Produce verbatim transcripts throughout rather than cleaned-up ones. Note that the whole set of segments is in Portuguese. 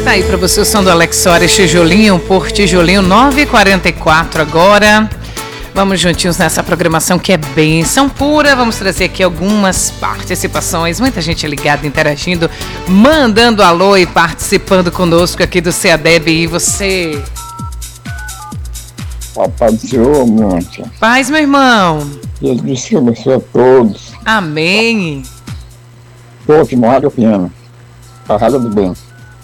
Tá aí pra você o som do Alex Soares, Tijolinho por Tijolinho, nove e quarenta e quatro agora. Vamos juntinhos nessa programação que é bênção pura. Vamos trazer aqui algumas participações. Muita gente ligada, interagindo, mandando alô e participando conosco aqui do C A D E B. E você? Papai do Senhor, monte. Paz, meu irmão. Jesus te abençoe a todos. Amém. Ótimo, Rádio Piano. A Rádio do Bem.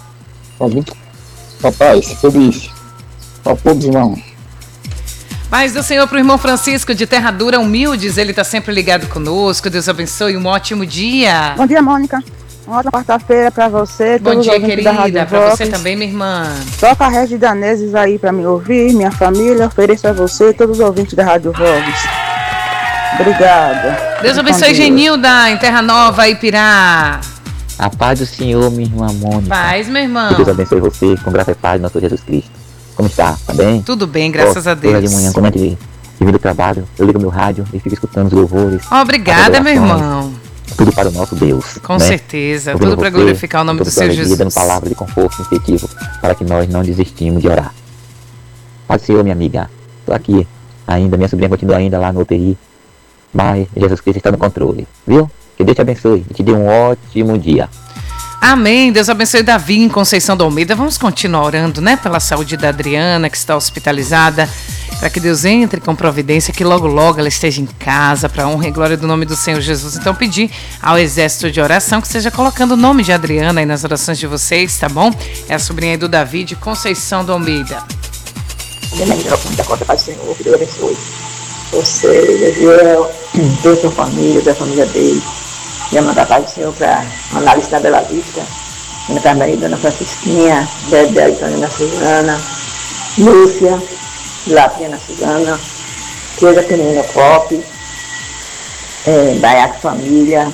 Papai, feliz. Para todos, irmão. Paz do Senhor para o irmão Francisco de Terra Dura, Humildes. Ele está sempre ligado conosco. Deus abençoe. Um ótimo dia. Bom dia, Mônica. Uma ótima quarta-feira para você. Bom dia, querida. Para você também, minha irmã. Toca a Regi Daneses aí para me ouvir, minha família. Ofereço a você e todos os ouvintes da Rádio Vox. Obrigada. Deus abençoe, Genilda, em Terra Nova, Ipirá. A paz do Senhor, minha irmã Mônica. Paz, meu irmão. Que Deus abençoe você com graça e paz do nosso Jesus Cristo. Como está? Tá bem? Tudo bem, graças oh, a Deus. Hoje de manhã, quando antes de, de vir do trabalho, eu ligo meu rádio e fico escutando os louvores. Obrigada, meu irmão. Tudo para o nosso Deus. Com né? certeza. Ouvindo tudo para glorificar o nome do Senhor Jesus. Dando palavra de conforto e incentivo para que nós não desistimos de orar. Paz do Senhor, minha amiga. Estou aqui ainda, minha sobrinha continua ainda lá no U T I. Mas Jesus Cristo está no controle, viu? Que Deus te abençoe e te dê um ótimo dia. Amém. Deus abençoe Davi em Conceição do Almeida. Vamos continuar orando, né? Pela saúde da Adriana, que está hospitalizada. Para que Deus entre com providência, que logo, logo ela esteja em casa, para a honra e glória do nome do Senhor Jesus. Então, pedir ao exército de oração que esteja colocando o nome de Adriana aí nas orações de vocês, tá bom? É a sobrinha aí do Davi de Conceição do Almeida. Muita conta para o Senhor, que Deus abençoe você, Gabriel, toda a sua família, da família dele. Ia mandar paz do Senhor para análise da Bela Vista, Ana Carmen, Dona Francisquinha, Bebel e Tânia Suzana, Lúcia, Latriana Suzana, Tereza Terena Pop, é, Baiac Família,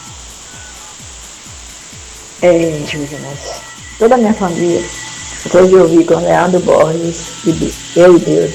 é, deixa eu ver mais, toda a minha família. Depois de ouvir com Leandro Borges, e eu e Deus.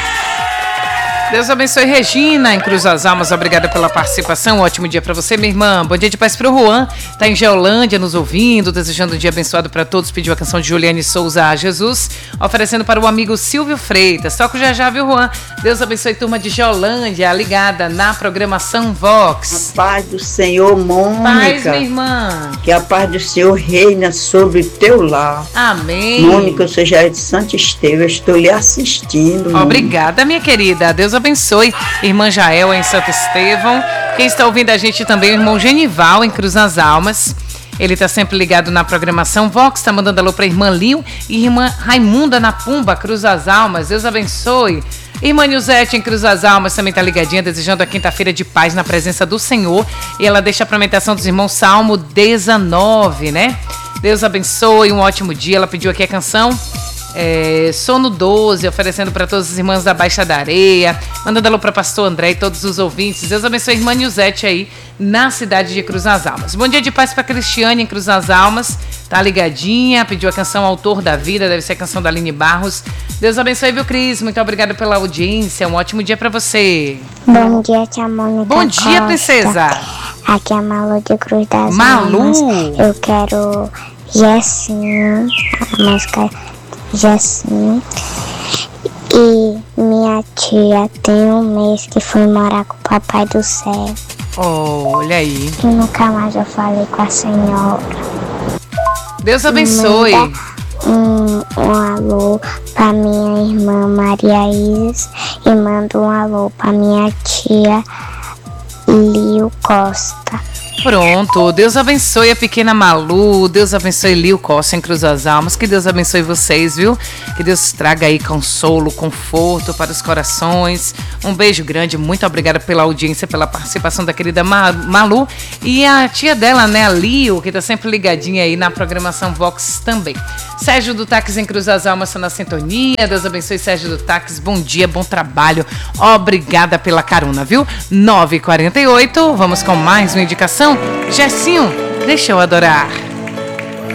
Deus abençoe, Regina, em Cruz das Almas. Obrigada pela participação. Um ótimo dia para você, minha irmã. Bom dia de paz para o Juan. Está em Geolândia nos ouvindo, desejando um dia abençoado para todos. Pediu a canção de Juliane Souza a Jesus, oferecendo para o amigo Silvio Freitas. Toco já já, viu, Juan? Deus abençoe, turma de Geolândia, ligada na programação Vox. A paz do Senhor, Mônica. Paz, minha irmã. Que a paz do Senhor reina sobre o teu lar. Amém. Mônica, eu sou já de Santo Estevão, eu estou lhe assistindo. Obrigada, minha querida. Deus abençoe. Irmã Jael em Santo Estevão. Quem está ouvindo a gente também, o irmão Genival em Cruz das Almas. Ele está sempre ligado na programação Vox. Está mandando alô para a irmã Lil e irmã Raimunda na Pumba, Cruz das Almas. Deus abençoe. Irmã Nilzete em Cruz das Almas também está ligadinha, desejando a quinta-feira de paz na presença do Senhor. E ela deixa a prometeção dos irmãos Salmo dezenove, né? Deus abençoe, um ótimo dia. Ela pediu aqui a canção É, Sono doze, oferecendo para todas as irmãs da Baixa da Areia, mandando alô para pastor André e todos os ouvintes. Deus abençoe a irmã Nilzete aí na cidade de Cruz das Almas. Bom dia de paz para Cristiane em Cruz das Almas, tá ligadinha, pediu a canção Autor da Vida, deve ser a canção da Aline Barros. Deus abençoe, viu, Cris? Muito obrigada pela audiência, um ótimo dia para você. Bom dia, tia Mônica. Bom dia, Costa. Princesa. Aqui é a Malu de Cruz das Malu. Almas. Eu quero Jessinho, a música Jessinho. E minha tia tem um mês que foi morar com o Papai do Céu. Oh, olha aí. E nunca mais eu falei com a senhora. Deus abençoe. Manda um, um alô pra minha irmã Maria Isis e manda um alô pra minha tia Lio Costa. Pronto, Deus abençoe a pequena Malu, Deus abençoe Lio Costa em Cruz das Almas, que Deus abençoe vocês, viu? Que Deus traga aí consolo, conforto para os corações. Um beijo grande, muito obrigada pela audiência, pela participação da querida Malu e a tia dela, né, a Lio, que tá sempre ligadinha aí na programação Vox também. Sérgio do Táxi em Cruz das Almas está na sintonia, Deus abençoe Sérgio do Táxi, bom dia, bom trabalho, obrigada pela carona, viu? nove e quarenta e oito, vamos com mais uma indicação. Jessinho, deixa eu adorar.